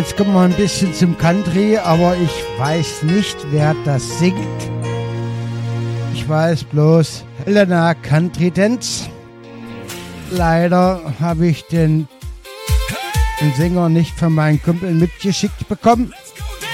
Jetzt kommen wir ein bisschen zum Country, aber ich weiß nicht, wer das singt. Ich weiß bloß Helena Country Dance. Leider habe ich den Sänger nicht von meinen Kumpeln mitgeschickt bekommen.